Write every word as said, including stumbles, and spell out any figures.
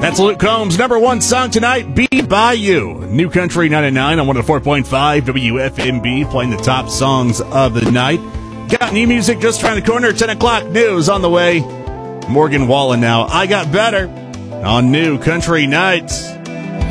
That's Luke Combs' number one song tonight, Be By You. New Country ninety-nine on one oh four point five W F M B, playing the top songs of the night. Got new music just around the corner, ten o'clock news on the way. Morgan Wallen now. I Got Better on New Country Nights.